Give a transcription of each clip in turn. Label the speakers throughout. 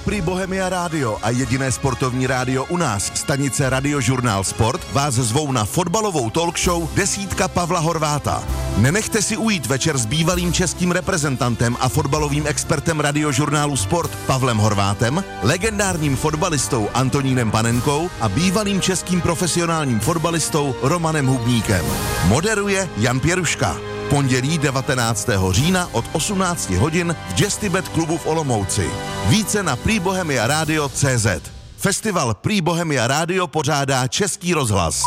Speaker 1: Prý Bohemia Rádio a jediné sportovní rádio u nás, stanice Radiožurnál Sport, vás zvou na fotbalovou talk show Desítka Pavla Horváta. Nenechte si ujít večer s bývalým českým reprezentantem a fotbalovým expertem Radiožurnálu Sport Pavlem Horvátem, legendárním fotbalistou Antonínem Panenkou a bývalým českým profesionálním fotbalistou Romanem Hubníkem. Moderuje Jan Pěruška. Pondělí 19. října od 18 hodin v Jestibet klubu v Olomouci. Více na prýbohemiaradio.cz. Festival Prý Bohemia Rádio pořádá Český rozhlas.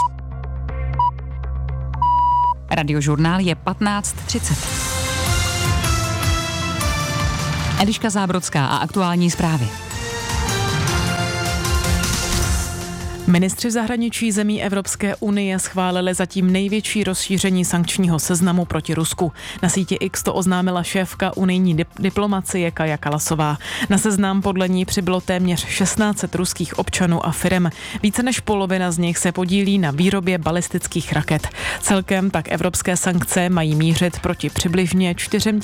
Speaker 2: Radiožurnál je 15:30. Eliška Zábrodská a aktuální zprávy.
Speaker 3: Ministři zahraničí zemí Evropské unie schválili zatím největší rozšíření sankčního seznamu proti Rusku. Na síti X to oznámila šéfka unijní diplomacie Kaja Kallasová. Na seznam podle ní přibylo téměř 1600 ruských občanů a firem. Více než polovina z nich se podílí na výrobě balistických raket. Celkem tak evropské sankce mají mířit proti přibližně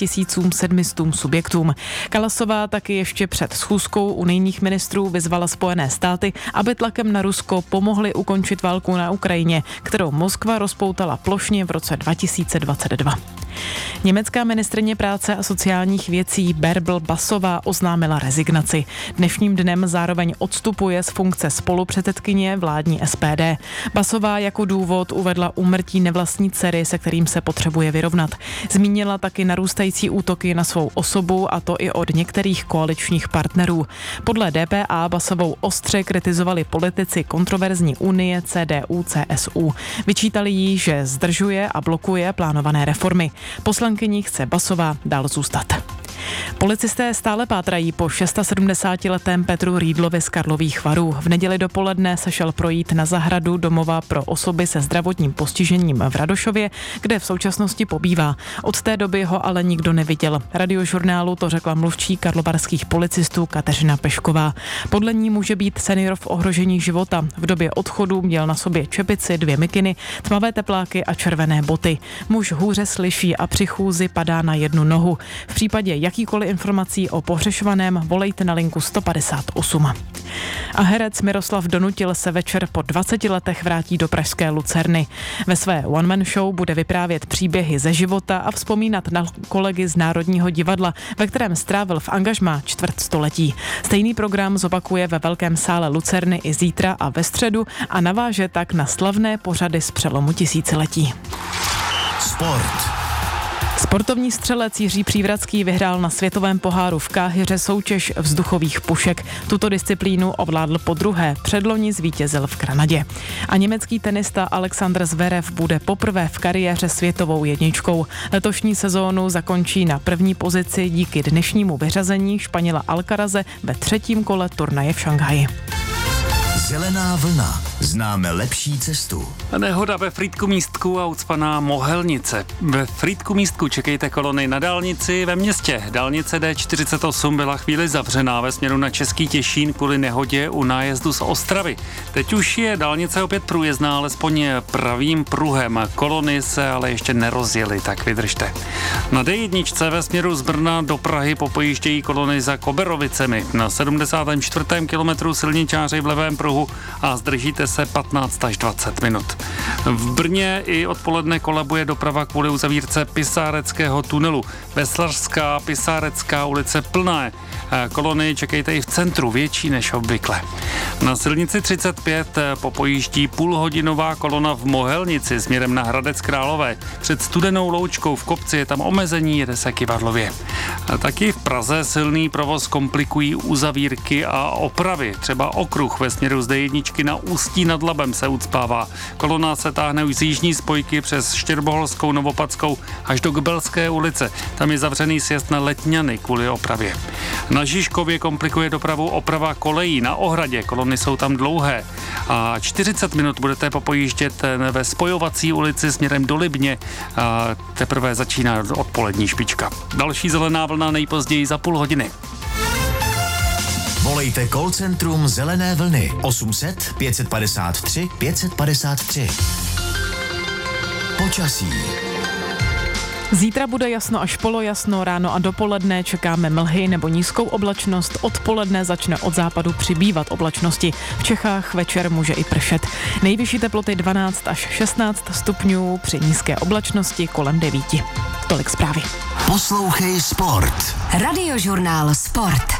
Speaker 3: 4700 subjektům. Kallasová taky ještě před schůzkou unijních ministrů vyzvala Spojené státy, aby tlakem na Rusko pomohli ukončit válku na Ukrajině, kterou Moskva rozpoutala plošně v roce 2022. Německá ministryně práce a sociálních věcí Bärbel Bassová oznámila rezignaci. Dnešním dnem zároveň odstupuje z funkce spolupředsedkyně vládní SPD. Bassová jako důvod uvedla úmrtí nevlastní dcery, se kterým se potřebuje vyrovnat. Zmínila taky narůstající útoky na svou osobu, a to i od některých koaličních partnerů. Podle DPA Bassovou ostře kritizovali politici kontroverzní unie CDU-CSU. Vyčítali jí, že zdržuje a blokuje plánované reformy. Poslankyní chce Bassová dál zůstat. Policisté stále pátrají po 76letém Petru Rýdlovi z Karlových Varů. V neděli dopoledne se šel projít na zahradu domova pro osoby se zdravotním postižením v Radošově, kde v současnosti pobývá. Od té doby ho ale nikdo neviděl. Radiožurnálu to řekla mluvčí karlovarských policistů Kateřina Pešková. Podle ní může být senior v ohrožení života. V době odchodu měl na sobě čepici, 2 mikiny, tmavé tepláky a červené boty. Muž hůře slyší a při chůzi padá na jednu nohu. V případě jakýkoliv informací o pohřešovaném volejte na linku 158. A herec Miroslav Donutil se večer po 20 letech vrátí do pražské Lucerny. Ve své one-man show bude vyprávět příběhy ze života a vzpomínat na kolegy z Národního divadla, ve kterém strávil v angažmá čtvrtstoletí. Stejný program zopakuje ve velkém sále Lucerny i zítra a ve středu a naváže tak na slavné pořady z přelomu tisíciletí.
Speaker 4: Sport.
Speaker 3: Sportovní střelec Jiří Přívratský vyhrál na světovém poháru v Káhiře soutěž vzduchových pušek. Tuto disciplínu ovládl podruhé, předloni zvítězil v Kanadě. A německý tenista Alexander Zverev bude poprvé v kariéře světovou jedničkou. Letošní sezónu zakončí na první pozici díky dnešnímu vyřazení Španěla Alcaraze ve 3. kole turnaje v Šanghaji.
Speaker 4: Zelená vlna. Známe lepší cestu.
Speaker 5: Nehoda ve Frýdku-Místku a ucpaná Mohelnice. Ve Frýdku-Místku čekejte kolony na dálnici ve městě. Dálnice D48 byla chvíli zavřená ve směru na Český Těšín kvůli nehodě u nájezdu z Ostravy. Teď už je dálnice opět průjezdná, alespoň pravým pruhem. Kolony se ale ještě nerozjely, tak vydržte. Na D1 ve směru z Brna do Prahy popojíždějí kolony za Koberovicemi. Na 74. kilometru silničáři v levém pruhu a zdržíte se 15 až 20 minut. V Brně i odpoledne kolabuje doprava kvůli uzavírce Pisáreckého tunelu. Veslařská, Pisárecká ulice plná. Kolony čekejte i v centru, větší než obvykle. Na silnici 35 popojíždí půlhodinová kolona v Mohelnici směrem na Hradec Králové. Před Studenou Loučkou v kopci je tam omezení, jede se Kyvadlově. Taky v Praze silný provoz komplikují uzavírky a opravy. Třeba okruh ve směru z D1 na Ústí nad Labem se ucpává. Kolona se táhne už z jižní spojky přes Štěrboholskou, Novopadskou až do Gbelské ulice. Tam je zavřený sjezd na Letňany kvůli opravě. Na Žižkově komplikuje dopravu oprava kolejí na Ohradě. Kolony jsou tam dlouhé. A 40 minut budete popojíždět ve spojovací ulici směrem do Libně. A teprve začíná odpolední špička. Další zelená vlna nejpozději za půl hodiny.
Speaker 4: Volejte call centrum Zelené vlny 800 553 553. Počasí.
Speaker 3: Zítra bude jasno až polojasno, ráno a dopoledne čekáme mlhy nebo nízkou oblačnost, odpoledne začne od západu přibývat oblačnosti. V Čechách večer může i pršet. Nejvyšší teploty 12 až 16 stupňů, při nízké oblačnosti kolem 9. Tolik zprávy.
Speaker 4: Poslouchej Sport.
Speaker 6: Radiožurnál Sport.